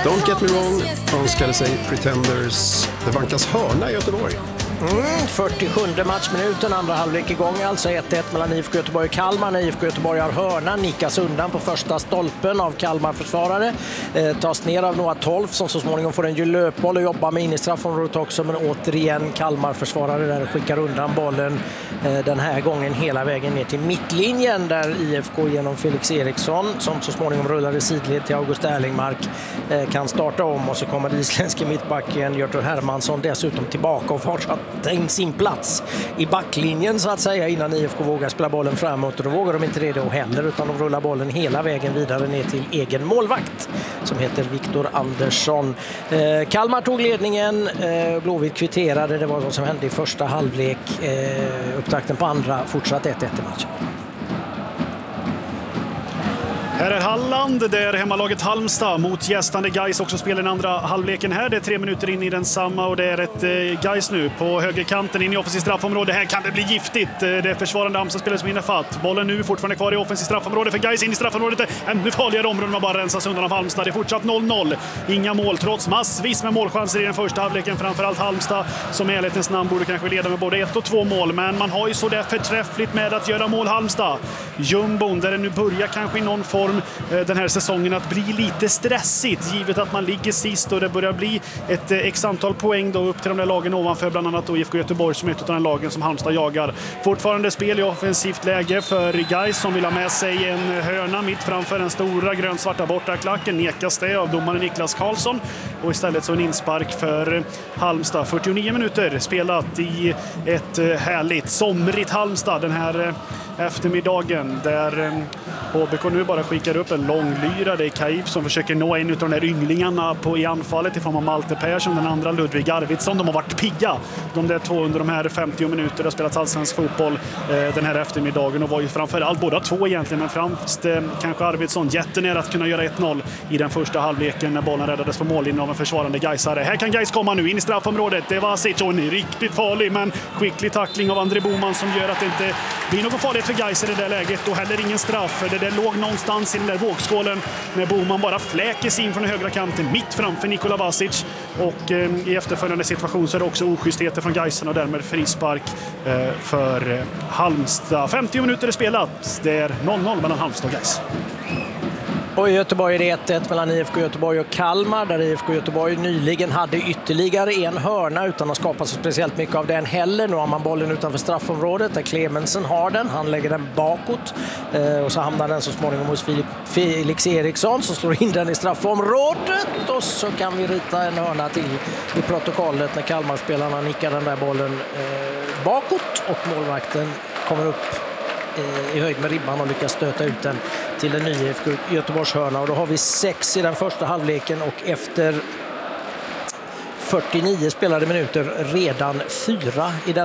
Don't get me wrong, önskade sig Pretenders. Det vankas hörna i Göteborg. 47 matchminuten, andra halvlek igång, alltså 1-1 mellan IFK Göteborg och Kalmar. När IFK Göteborg har hörna, nickas undan på första stolpen av Kalmar-försvarare. Tas ner av Noah Tolf som så småningom får en löpboll och jobbar med in i straffområdet också. Men återigen Kalmar-försvarare där skickar undan bollen den här gången hela vägen ner till mittlinjen, där IFK genom Felix Eriksson, som så småningom rullar i sidled till August Erlingmark, kan starta om. Och så kommer det isländske mittbacken Hjörtur Hermansson dessutom tillbaka och fortsatt in sin plats i backlinjen så att säga, innan IFK vågar spela bollen framåt. Och då vågar de inte det då heller, utan de rullar bollen hela vägen vidare ner till egen målvakt som heter Viktor Andersson. Kalmar tog ledningen, Blåvitt kvitterade. Det var vad som hände i första halvlek. Upptakten på andra, fortsatt 1-1 i matchen. Här är Halland, där hemmalaget Halmstad mot gästande Gais också spelar den andra halvleken här. Det är 3 minuter in i den samma och det är ett Gais nu på högerkanten in i offensiv straffområde. Här kan det bli giftigt. Det är försvarande Halmstad-spelare som hinner fatt. Bollen nu fortfarande kvar i offensiv straffområde för Gais in i straffområdet. Ännu farligare områden man bara rensas undan av Halmstad. Det är fortsatt 0-0. Inga mål trots massvis med målchanser i den första halvleken. Framförallt Halmstad som i ärlighetens namn borde kanske leda med både 1 och 2 mål. Men man har ju så där förträffligt med att göra mål Halmstad. Jumbon där det nu börjar kanske i någon form den här säsongen att bli lite stressigt, givet att man ligger sist och det börjar bli ett x antal poäng då upp till de där lagen ovanför, bland annat då IFK Göteborg som är ett av de lagen som Halmstad jagar. Fortfarande spel i offensivt läge för Gais som vill ha med sig en hörna mitt framför den stora grönsvarta bortaklacken. Nekas det av domaren Niklas Karlsson och istället så en inspark för Halmstad. 49 minuter spelat i ett härligt somrigt Halmstad den här eftermiddagen, där HBK nu bara skickar upp en lång lyra. Det är Kaib som försöker nå en av de där ynglingarna i anfallet i form av Malte Persson, den andra Ludvig Arvidsson. De har varit pigga, de där två, under de här 50 minuter. Det har spelats allsvensk fotboll den här eftermiddagen och var ju framförallt båda två egentligen, men främst kanske Arvidsson jättenära att kunna göra 1-0 i den första halvleken när bollen räddades på mållinjen av en försvarande Gaisare. Här kan Gais komma nu in i straffområdet. Det var Sic och en riktigt farlig men skicklig tackling av André Boman som gör att det inte blir någon farlighet för Gais i det där läget och heller ingen straff. Det där låg någonstans i den där vågskålen när Boman bara fläker sig in från den högra kanten mitt framför Nikola Vasic, och i efterföljande situation så är det också oschystheter från Gaisen och därmed frispark för Halmstad. 50 minuter är spelat. Det är 0-0 mellan Halmstad och Gais. Och i Göteborg är det 1-1 mellan IFK Göteborg och Kalmar, där IFK Göteborg nyligen hade ytterligare en hörna utan att skapa så speciellt mycket av den heller. Nu har man bollen utanför straffområdet där Clemensen har den. Han lägger den bakåt och så hamnar den så småningom hos Felix Eriksson som slår in den i straffområdet. Och så kan vi rita en hörna till i protokollet när Kalmarspelarna nickar den där bollen bakåt och målvakten kommer upp i höjd med ribban och lyckas stöta ut den till den nya IFK Göteborgs hörna. Och då har vi 6 i den första halvleken och efter 49 spelade minuter redan 4 i den.